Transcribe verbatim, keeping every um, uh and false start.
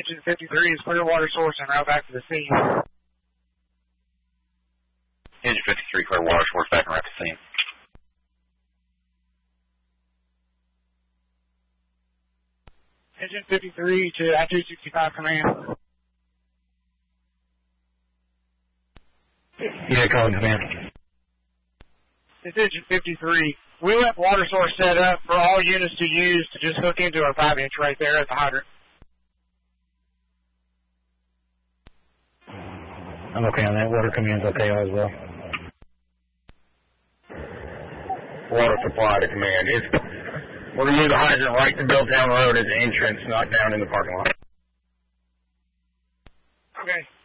Engine fifty-three is clear water source and route back to the scene. Engine fifty-three, clear water source back and route to the scene. Engine fifty-three to I two sixty-five command. Yeah, calling command. It's Engine fifty-three. We left water source set up for all units to use to just hook into our five inch right there at the hydrant. I'm okay on that. Water command's okay as well. Water supply to command. It's, we're going to use the hydrant right to Billtown Road as the entrance, not down in the parking lot. Okay.